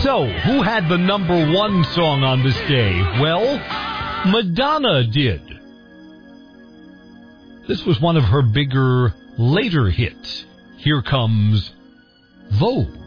So, who had the number one song on this day? Well, Madonna did. This was one of her bigger, later hits. Here comes Vogue.